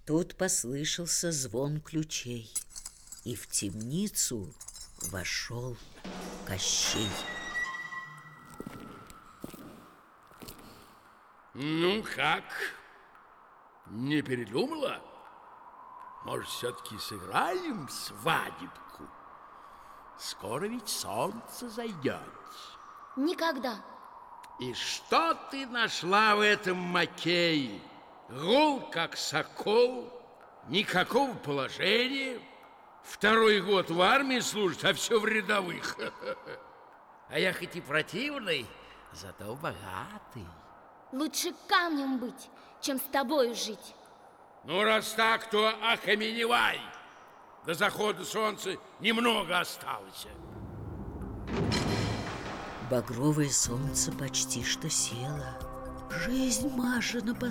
Тут послышался звон ключей, и в темницу вошел Кощей. Ну как? Не передумала? Может, все-таки сыграем свадебку? Скоро ведь солнце зайдет. Никогда. И что ты нашла в этом макее? Гул, как сокол, никакого положения. Второй год в армии служит, а все в рядовых. А я хоть и противный, зато богатый. Лучше камнем быть, чем с тобою жить. Ну, раз так, то окаменевай. До захода солнца немного осталось. Багровое солнце почти что село. Жизнь Машина